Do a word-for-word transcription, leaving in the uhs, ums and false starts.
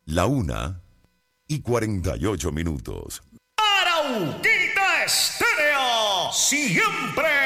La una y cuarenta y ocho minutos. Arauquita Estéreo, siempre